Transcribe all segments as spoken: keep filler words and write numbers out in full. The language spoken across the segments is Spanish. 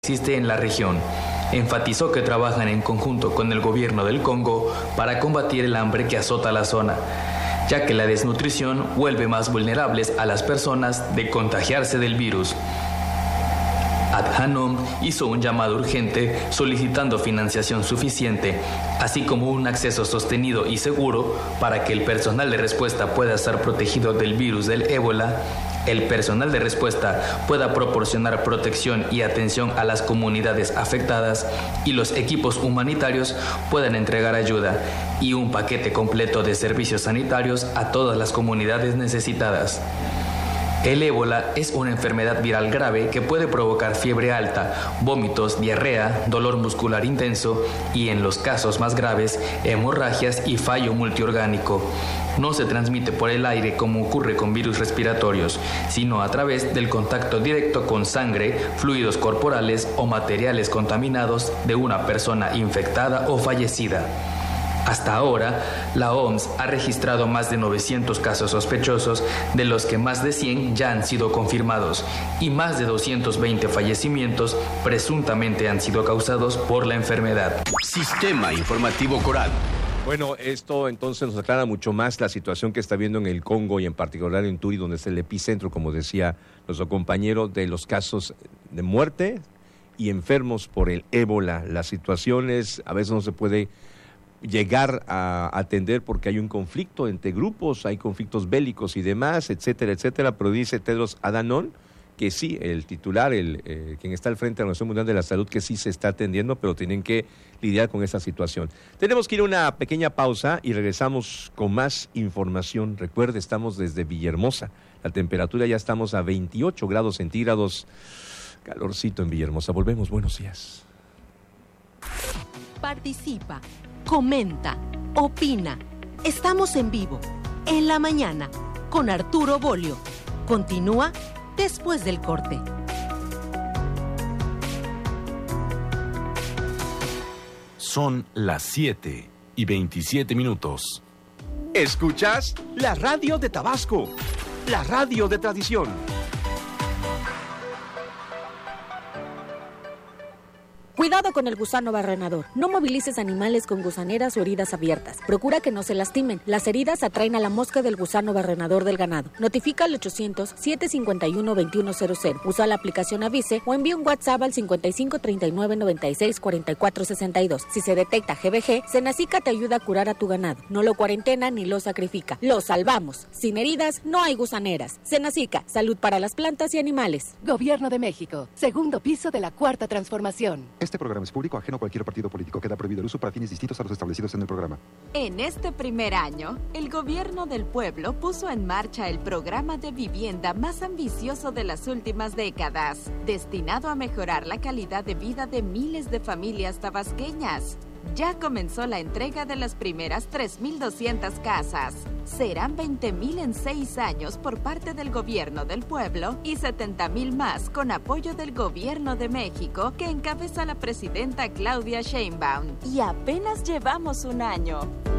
existe en la región. Enfatizó que trabajan en conjunto con el gobierno del Congo para combatir el hambre que azota la zona, ya que la desnutrición vuelve más vulnerables a las personas de contagiarse del virus. Adhanom hizo un llamado urgente solicitando financiación suficiente, así como un acceso sostenido y seguro para que el personal de respuesta pueda estar protegido del virus del ébola. El personal de respuesta pueda proporcionar protección y atención a las comunidades afectadas y los equipos humanitarios puedan entregar ayuda y un paquete completo de servicios sanitarios a todas las comunidades necesitadas. El ébola es una enfermedad viral grave que puede provocar fiebre alta, vómitos, diarrea, dolor muscular intenso y, en los casos más graves, hemorragias y fallo multiorgánico. No se transmite por el aire como ocurre con virus respiratorios, sino a través del contacto directo con sangre, fluidos corporales o materiales contaminados de una persona infectada o fallecida. Hasta ahora, la O M S ha registrado más de novecientos casos sospechosos, de los que más de cien ya han sido confirmados, y más de doscientos veinte fallecimientos presuntamente han sido causados por la enfermedad. Sistema Informativo Coral. Bueno, esto entonces nos aclara mucho más la situación que está viendo en el Congo y en particular en Turi, donde es el epicentro, como decía nuestro compañero, de los casos de muerte y enfermos por el ébola. Las situaciones a veces no se puede llegar a atender porque hay un conflicto entre grupos, hay conflictos bélicos y demás, etcétera, etcétera, pero dice Tedros Adhanom que sí, el titular, el eh, quien está al frente de la Organización Mundial de la Salud, que sí se está atendiendo, pero tienen que lidiar con esa situación. Tenemos que ir a una pequeña pausa y regresamos con más información. Recuerde, estamos desde Villahermosa, la temperatura ya estamos a veintiocho grados centígrados, calorcito en Villahermosa. Volvemos, buenos días. Participa, comenta, opina. Estamos en vivo, en la mañana, con Arturo Bolio. Continúa después del corte. Son las siete y veintisiete minutos. ¿Escuchas? La radio de Tabasco, la radio de tradición. Cuidado con el gusano barrenador. No movilices animales con gusaneras o heridas abiertas. Procura que no se lastimen. Las heridas atraen a la mosca del gusano barrenador del ganado. Notifica al ochocientos, siete cincuenta y uno, veintiuno cero cero. Usa la aplicación Avise o envía un WhatsApp al cincuenta y cinco, treinta y nueve, noventa y seis, cuarenta y cuatro sesenta y dos. Si se detecta G B G, Senacica te ayuda a curar a tu ganado. No lo cuarentena ni lo sacrifica. Lo salvamos. Sin heridas no hay gusaneras. Senacica, salud para las plantas y animales. Gobierno de México. Segundo piso de la Cuarta Transformación. Este programa es público, ajeno a cualquier partido político. Queda prohibido el uso para fines distintos a los establecidos en el programa. En este primer año, el Gobierno del Pueblo puso en marcha el programa de vivienda más ambicioso de las últimas décadas, destinado a mejorar la calidad de vida de miles de familias tabasqueñas. Ya comenzó la entrega de las primeras tres mil doscientas casas. Serán veinte mil en seis años por parte del Gobierno del Pueblo y setenta mil más con apoyo del Gobierno de México, que encabeza la presidenta Claudia Sheinbaum. Y apenas llevamos un año.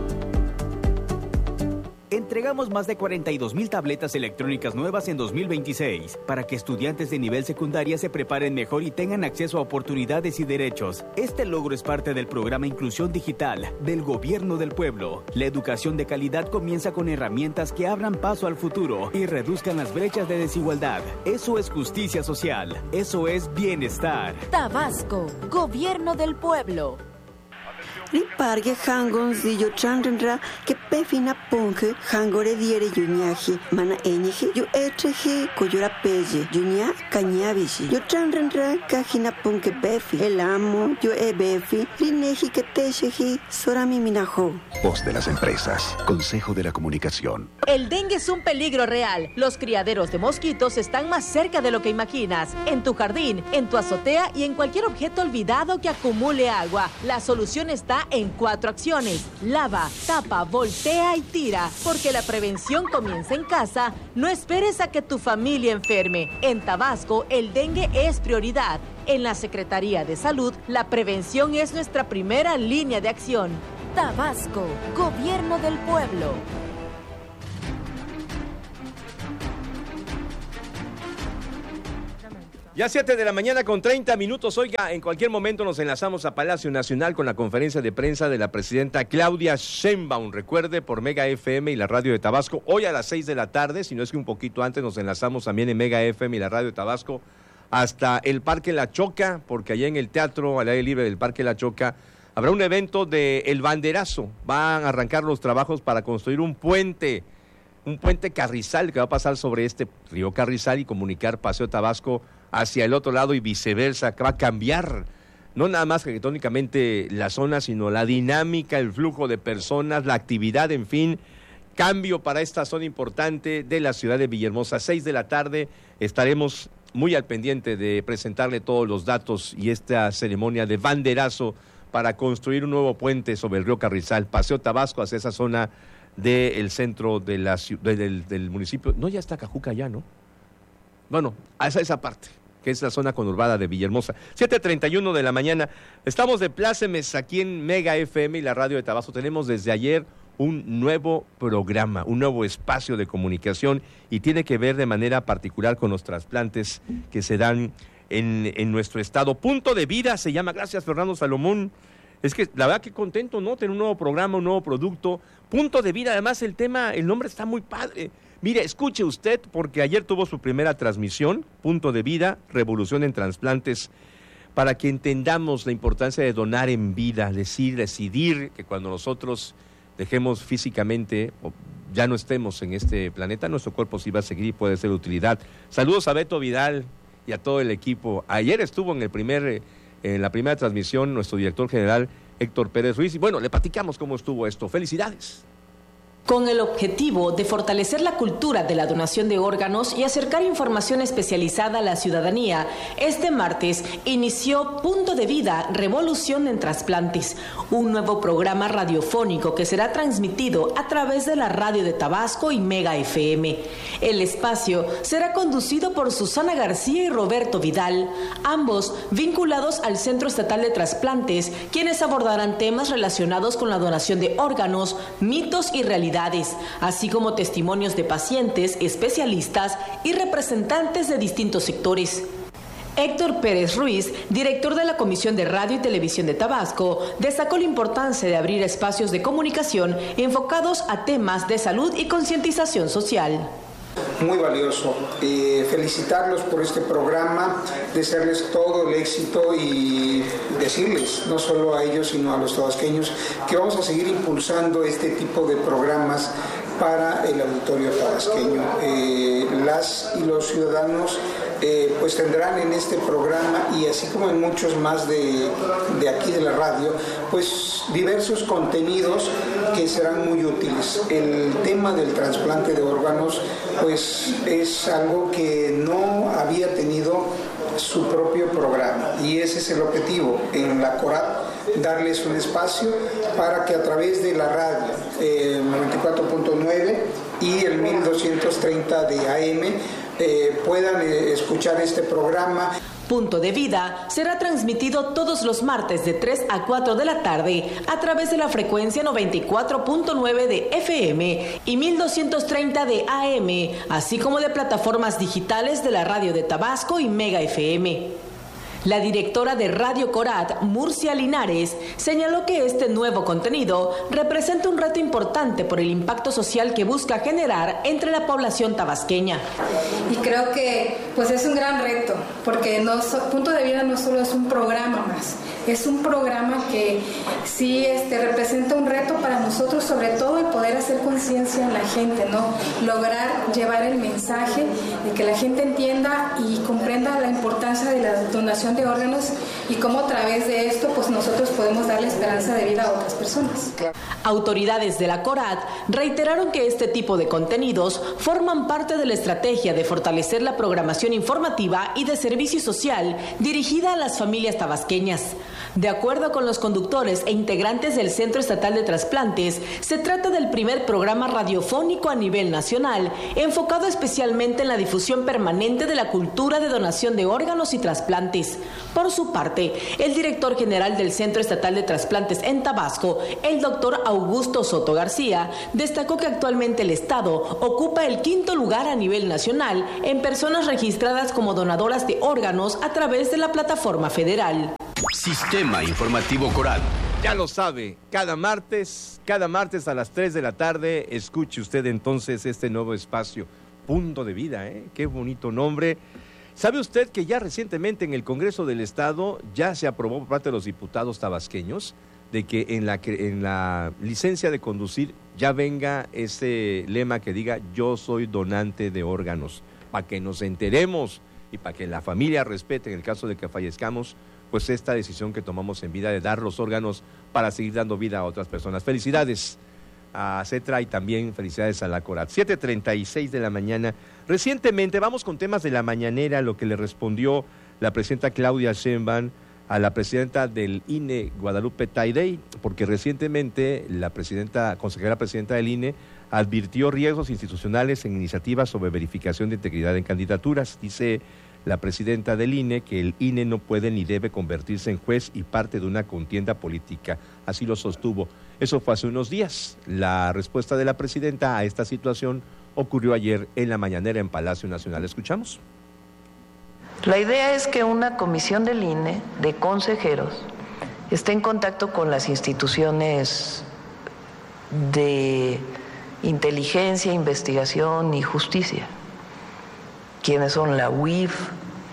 Entregamos más de cuarenta y dos mil tabletas electrónicas nuevas en dos mil veintiséis para que estudiantes de nivel secundaria se preparen mejor y tengan acceso a oportunidades y derechos. Este logro es parte del programa Inclusión Digital del Gobierno del Pueblo. La educación de calidad comienza con herramientas que abran paso al futuro y reduzcan las brechas de desigualdad. Eso es justicia social. Eso es bienestar. Tabasco, Gobierno del Pueblo. Ripargue hangon zillo chanrenra que pefina ponge hangore diere yuñaje mana eñeje yo etreje coyora pelle yuña cañabishi yo chanrenra cajina ponge befi el amo yo e befi rineji que tejeji sorami minajo. Voz de las empresas, Consejo de la Comunicación. El dengue es un peligro real. Los criaderos de mosquitos están más cerca de lo que imaginas. En tu jardín, en tu azotea y en cualquier objeto olvidado que acumule agua. La solución está en cuatro acciones: lava, tapa, voltea y tira. Porque la prevención comienza en casa. No esperes a que tu familia enferme. En Tabasco, el dengue es prioridad. En la Secretaría de Salud, la prevención es nuestra primera línea de acción. Tabasco, Gobierno del Pueblo. Ya siete de la mañana con treinta minutos. Oiga, en cualquier momento nos enlazamos a Palacio Nacional con la conferencia de prensa de la presidenta Claudia Sheinbaum. Recuerde, por Mega F M y la radio de Tabasco, hoy a las seis de la tarde, si no es que un poquito antes, nos enlazamos también en Mega F M y la radio de Tabasco hasta el Parque La Choca, porque allá en el teatro al aire libre del Parque La Choca habrá un evento de El Banderazo. Van a arrancar los trabajos para construir un puente, un puente carrizal que va a pasar sobre este río Carrizal y comunicar Paseo Tabasco hacia el otro lado y viceversa, que va a cambiar no nada más arquitectónicamente la zona, sino la dinámica, el flujo de personas, la actividad, en fin, cambio para esta zona importante de la ciudad de Villahermosa. Seis de la tarde estaremos muy al pendiente de presentarle todos los datos y esta ceremonia de banderazo para construir un nuevo puente sobre el río Carrizal, Paseo Tabasco hacia esa zona del centro de la, de, del, del municipio. No, ya está Cajuca ya, ¿no? Bueno, hacia esa parte, que es la zona conurbada de Villahermosa. siete treinta y uno de la mañana. Estamos de plácemes aquí en Mega F M y la radio de Tabasco. Tenemos desde ayer un nuevo programa, un nuevo espacio de comunicación y tiene que ver de manera particular con los trasplantes que se dan en, en nuestro estado. Punto de Vida se llama. Gracias, Fernando Salomón. Es que la verdad que contento, ¿no? Tener un nuevo programa, un nuevo producto. Punto de Vida, además el tema, el nombre está muy padre. Mire, escuche usted, porque ayer tuvo su primera transmisión, Punto de Vida, Revolución en Trasplantes, para que entendamos la importancia de donar en vida, decir, decidir que cuando nosotros dejemos físicamente, o ya no estemos en este planeta, nuestro cuerpo sí va a seguir y puede ser de utilidad. Saludos a Beto Vidal y a todo el equipo. Ayer estuvo en el primer, en la primera transmisión nuestro director general, Héctor Pérez Ruiz, y bueno, le platicamos cómo estuvo esto. ¡Felicidades! Con el objetivo de fortalecer la cultura de la donación de órganos y acercar información especializada a la ciudadanía, este martes inició Punto de Vida, Revolución en Trasplantes, un nuevo programa radiofónico que será transmitido a través de la radio de Tabasco y Mega F M. El espacio será conducido por Susana García y Roberto Vidal, ambos vinculados al Centro Estatal de Trasplantes, quienes abordarán temas relacionados con la donación de órganos, mitos y realidades, así como testimonios de pacientes, especialistas y representantes de distintos sectores. Héctor Pérez Ruiz, director de la Comisión de Radio y Televisión de Tabasco, destacó la importancia de abrir espacios de comunicación enfocados a temas de salud y concientización social. Muy valioso. Eh, felicitarlos por este programa, desearles todo el éxito y decirles, no solo a ellos, sino a los tabasqueños, que vamos a seguir impulsando este tipo de programas para el auditorio tabasqueño. Eh, las y los ciudadanos eh, pues tendrán en este programa, y así como en muchos más de, de aquí de la radio, pues diversos contenidos que serán muy útiles. El tema del trasplante de órganos pues es algo que no había tenido su propio programa, y ese es el objetivo en la CORAT, darles un espacio para que a través de la radio eh, noventa y cuatro punto nueve y el mil doscientos treinta de A M eh, puedan eh, escuchar este programa. Punto de Vida será transmitido todos los martes de tres a cuatro de la tarde a través de la frecuencia noventa y cuatro punto nueve de F M y mil doscientos treinta de A M, así como de plataformas digitales de la radio de Tabasco y Mega F M. La directora de Radio Corat, Murcia Linares, señaló que este nuevo contenido representa un reto importante por el impacto social que busca generar entre la población tabasqueña. Y creo que pues es un gran reto, porque no, Punto de Vida no solo es un programa más, es un programa que sí este, representa un reto para nosotros, sobre todo el poder hacer conciencia en la gente, ¿no? Lograr llevar el mensaje de que la gente entienda y comprenda la importancia de la donación de órganos y cómo a través de esto pues nosotros podemos darle esperanza de vida a otras personas. Autoridades de la CORAT reiteraron que este tipo de contenidos forman parte de la estrategia de fortalecer la programación informativa y de servicio social dirigida a las familias tabasqueñas. De acuerdo con los conductores e integrantes del Centro Estatal de Trasplantes, se trata del primer programa radiofónico a nivel nacional enfocado especialmente en la difusión permanente de la cultura de donación de órganos y trasplantes. país. Por su parte, el director general del Centro Estatal de Trasplantes en Tabasco, el doctor Augusto Soto García, destacó que actualmente el Estado ocupa el quinto lugar a nivel nacional en personas registradas como donadoras de órganos a través de la plataforma federal. Sistema Informativo Coral. Ya lo sabe, cada martes, cada martes a las tres de la tarde, escuche usted entonces este nuevo espacio, Punto de Vida, ¿eh? Qué bonito nombre. ¿Sabe usted que ya recientemente en el Congreso del Estado ya se aprobó por parte de los diputados tabasqueños de que en la, en la licencia de conducir ya venga ese lema que diga yo soy donante de órganos, para que nos enteremos y para que la familia respete en el caso de que fallezcamos, pues esta decisión que tomamos en vida de dar los órganos para seguir dando vida a otras personas. Felicidades a CETRA y también felicidades a la CORAT. siete treinta y seis de la mañana. Recientemente, vamos con temas de la mañanera, lo que le respondió la presidenta Claudia Sheinbaum a la presidenta del I N E, Guadalupe Taidei, porque recientemente la presidenta, consejera presidenta del I N E advirtió riesgos institucionales en iniciativas sobre verificación de integridad en candidaturas. Dice la presidenta del I N E que el I N E no puede ni debe convertirse en juez y parte de una contienda política. Así lo sostuvo. Eso fue hace unos días. La respuesta de la presidenta a esta situación ocurrió ayer en la mañanera en Palacio Nacional. ¿Escuchamos? La idea es que una comisión del I N E de consejeros esté en contacto con las instituciones de inteligencia, investigación y justicia, quienes son la U I F,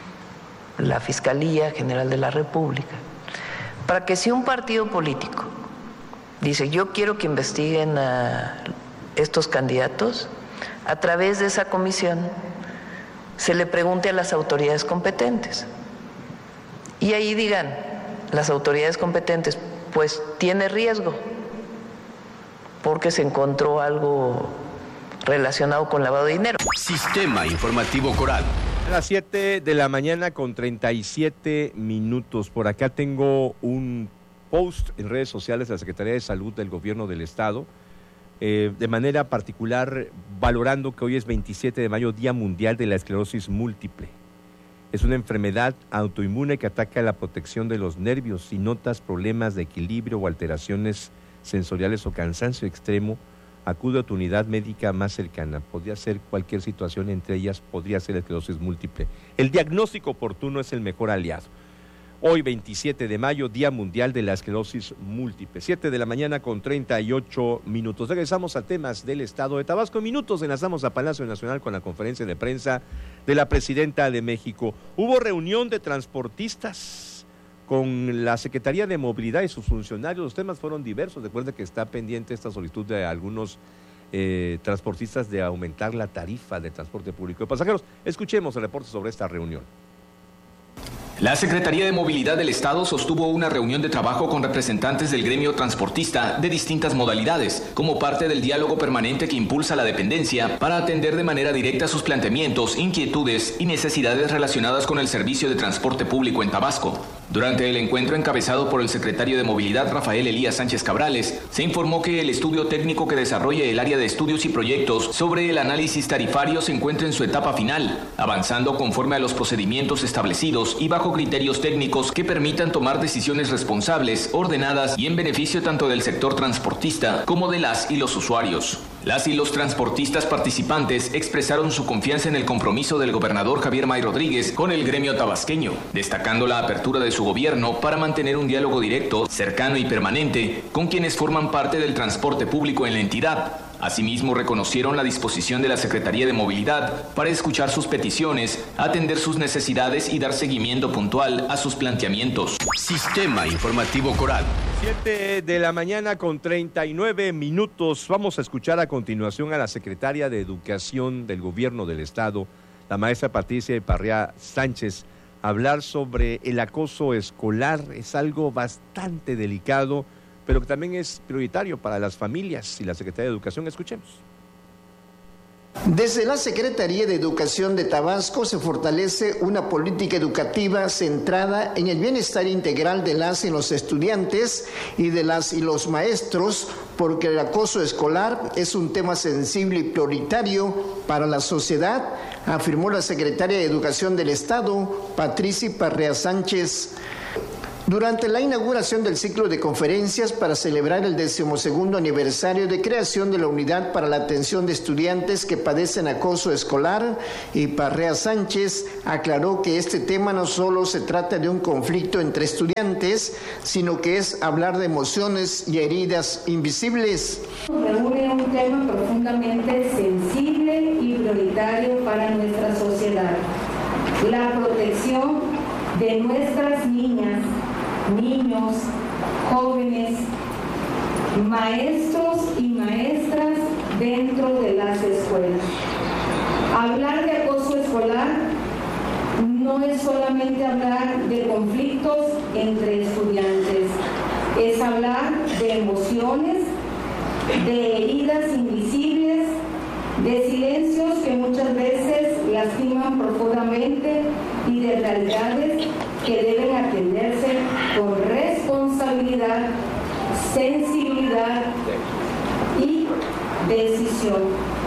la Fiscalía General de la República, para que si un partido político dice yo quiero que investiguen a estos candidatos, a través de esa comisión se le pregunte a las autoridades competentes y ahí digan las autoridades competentes, pues tiene riesgo porque se encontró algo relacionado con lavado de dinero. Sistema Informativo Coral. A las siete de la mañana con treinta y siete minutos. Por acá tengo un post en redes sociales de la Secretaría de Salud del Gobierno del Estado, eh, de manera particular valorando que hoy es veintisiete de mayo, Día Mundial de la Esclerosis Múltiple. Es una enfermedad autoinmune que ataca la protección de los nervios. Si notas problemas de equilibrio o alteraciones sensoriales o cansancio extremo, acude a tu unidad médica más cercana. Podría ser cualquier situación, entre ellas podría ser la esclerosis múltiple. El diagnóstico oportuno es el mejor aliado. Hoy, veintisiete de mayo, Día Mundial de la Esclerosis Múltiple. siete de la mañana con treinta y ocho minutos. Regresamos a temas del Estado de Tabasco. En minutos enlazamos a Palacio Nacional con la conferencia de prensa de la Presidenta de México. Hubo reunión de transportistas con la Secretaría de Movilidad y sus funcionarios. Los temas fueron diversos. Recuerda que está pendiente esta solicitud de algunos eh, transportistas de aumentar la tarifa de transporte público de pasajeros. Escuchemos el reporte sobre esta reunión. La Secretaría de Movilidad del Estado sostuvo una reunión de trabajo con representantes del gremio transportista de distintas modalidades, como parte del diálogo permanente que impulsa la dependencia para atender de manera directa sus planteamientos, inquietudes y necesidades relacionadas con el servicio de transporte público en Tabasco. Durante el encuentro encabezado por el secretario de Movilidad, Rafael Elías Sánchez Cabrales, se informó que el estudio técnico que desarrolla el área de estudios y proyectos sobre el análisis tarifario se encuentra en su etapa final, avanzando conforme a los procedimientos establecidos y bajo criterios técnicos que permitan tomar decisiones responsables, ordenadas y en beneficio tanto del sector transportista como de las y los usuarios. Las y los transportistas participantes expresaron su confianza en el compromiso del gobernador Javier May Rodríguez con el gremio tabasqueño, destacando la apertura de su gobierno para mantener un diálogo directo, cercano y permanente con quienes forman parte del transporte público en la entidad. Asimismo, reconocieron la disposición de la Secretaría de Movilidad para escuchar sus peticiones, atender sus necesidades y dar seguimiento puntual a sus planteamientos. Sistema Informativo Coral. siete de la mañana con treinta y nueve minutos. Vamos a escuchar a continuación a la secretaria de Educación del Gobierno del Estado, la maestra Patricia Eparría Sánchez, hablar sobre el acoso escolar. Es algo bastante delicado, pero que también es prioritario para las familias y la Secretaría de Educación. Escuchemos. Desde la Secretaría de Educación de Tabasco se fortalece una política educativa centrada en el bienestar integral de las y los estudiantes y de las y los maestros, porque el acoso escolar es un tema sensible y prioritario para la sociedad, afirmó la secretaria de Educación del Estado, Patricia Parrea Sánchez. Durante la inauguración del ciclo de conferencias para celebrar el decimosegundo aniversario de creación de la Unidad para la Atención de Estudiantes que padecen acoso escolar, y Parrea Sánchez aclaró que este tema no solo se trata de un conflicto entre estudiantes, sino que es hablar de emociones y heridas invisibles. Reúne un tema profundamente sensible y prioritario para nuestra sociedad: la protección de nuestras niñas, niños, jóvenes, maestros y maestras dentro de las escuelas. Hablar de acoso escolar no es solamente hablar de conflictos entre estudiantes, es hablar de emociones, de heridas invisibles, de silencios que muchas veces lastiman profundamente y de realidades que deben atenderse con responsabilidad, sensibilidad y decisión.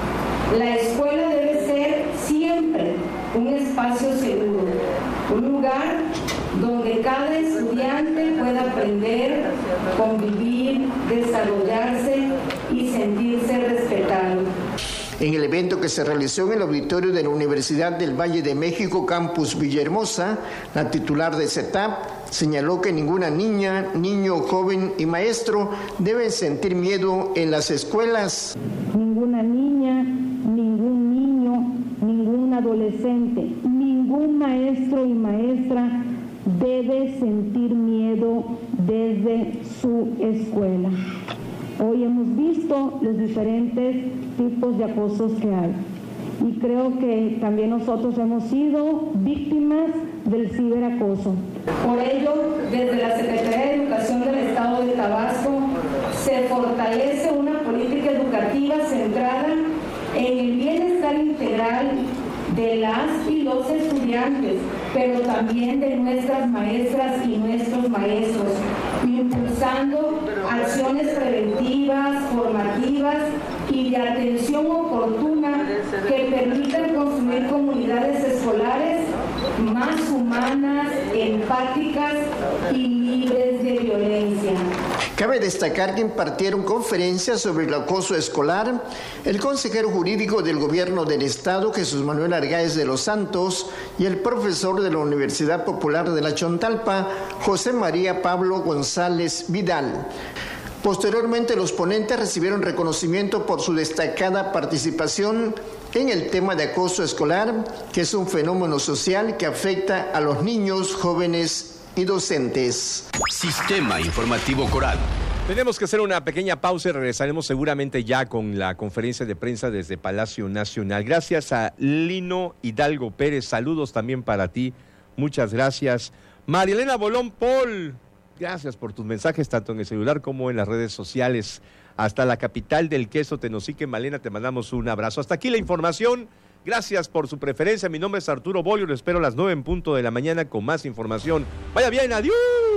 La escuela debe ser siempre un espacio seguro, un lugar donde cada estudiante pueda aprender, convivir, desarrollarse y sentirse respetado. En el evento que se realizó en el auditorio de la Universidad del Valle de México, Campus Villahermosa, la titular de CETAP señaló que ninguna niña, niño, joven y maestro deben sentir miedo en las escuelas. Ninguna niña, ningún niño, ningún adolescente, ningún maestro y maestra debe sentir miedo desde su escuela. Hoy hemos visto los diferentes tipos de acosos que hay y creo que también nosotros hemos sido víctimas del ciberacoso. Por ello, desde la Secretaría de Educación del Estado de Tabasco se fortalece una política educativa centrada en el bienestar integral de las y los estudiantes, pero también de nuestras maestras y nuestros maestros, impulsando acciones preventivas, formativas y de atención oportuna que permitan construir comunidades escolares más humanas, empáticas y libres de violencia. Cabe destacar que impartieron conferencias sobre el acoso escolar el consejero jurídico del Gobierno del Estado, Jesús Manuel Argáez de los Santos, y el profesor de la Universidad Popular de la Chontalpa, José María Pablo González Vidal. Posteriormente, los ponentes recibieron reconocimiento por su destacada participación en el tema de acoso escolar, que es un fenómeno social que afecta a los niños, jóvenes y docentes. Sistema Informativo Coral. Tenemos que hacer una pequeña pausa y regresaremos seguramente ya con la conferencia de prensa desde Palacio Nacional. Gracias a Lino Hidalgo Pérez, saludos también para ti, muchas gracias. María Elena Bolón Paul, gracias por tus mensajes tanto en el celular como en las redes sociales. Hasta la capital del queso, Tenosique, Malena, te mandamos un abrazo. Hasta aquí la información. Gracias por su preferencia. Mi nombre es Arturo Bolio. Lo espero a las nueve en punto de la mañana con más información. Vaya bien, adiós.